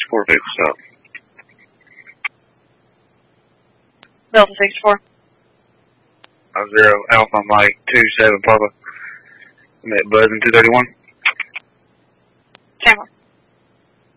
64 vehicle stop. Delta 64. 0 Alpha Mike 27 Papa. I'm at Buzz in 231.